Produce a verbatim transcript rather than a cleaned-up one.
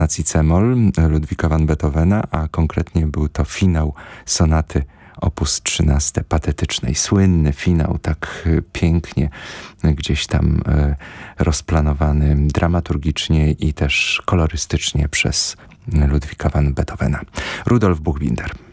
na c-moll Ludwika van Beethovena, a konkretnie był to finał sonaty opus trzynaście patetycznej. Słynny finał, tak pięknie gdzieś tam rozplanowany dramaturgicznie i też kolorystycznie przez Ludwika van Beethovena. Rudolf Buchbinder.